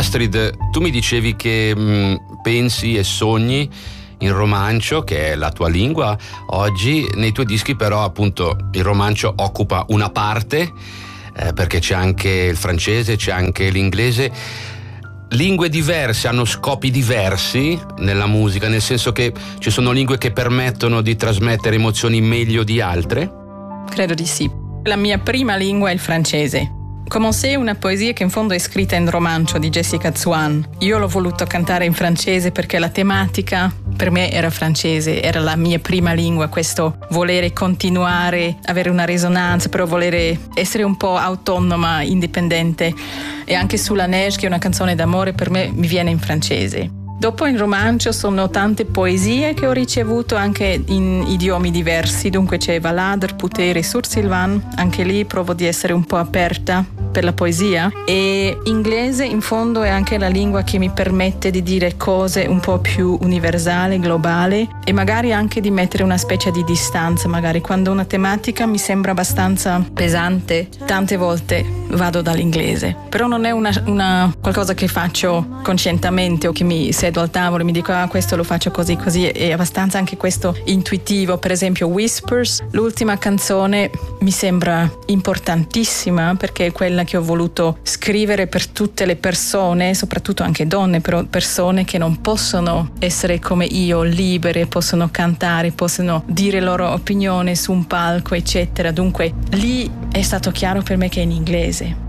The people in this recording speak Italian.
Astrid, tu mi dicevi che pensi e sogni in romancio, che è la tua lingua oggi. Nei tuoi dischi però appunto il romancio occupa una parte, perché c'è anche il francese, c'è anche l'inglese. Lingue diverse hanno scopi diversi nella musica, nel senso che ci sono lingue che permettono di trasmettere emozioni meglio di altre? Credo di sì. La mia prima lingua è il francese. Commencé una poesia che in fondo è scritta in romancio di Jessica Swan. Io l'ho voluto cantare in francese perché la tematica per me era francese, era la mia prima lingua, questo volere continuare, avere una risonanza, però volere essere un po' autonoma, indipendente. E anche Sulla neige, che è una canzone d'amore, per me mi viene in francese. Dopo in romancio sono tante poesie che ho ricevuto anche in idiomi diversi, dunque c'è Valadr, Putere, Sur-Silvan, anche lì provo di essere un po' aperta per la poesia, e inglese in fondo è anche la lingua che mi permette di dire cose un po' più universali, globali, e magari anche di mettere una specie di distanza. Magari quando una tematica mi sembra abbastanza pesante, tante volte vado dall'inglese, però non è una qualcosa che faccio coscientemente o che mi sedo al tavolo e mi dico questo lo faccio così, è abbastanza anche questo intuitivo. Per esempio Whispers, l'ultima canzone, mi sembra importantissima perché è quella che ho voluto scrivere per tutte le persone, soprattutto anche donne, però persone che non possono essere come io, libere, possono cantare, possono dire la loro opinione su un palco, eccetera. Dunque lì è stato chiaro per me che è in inglese.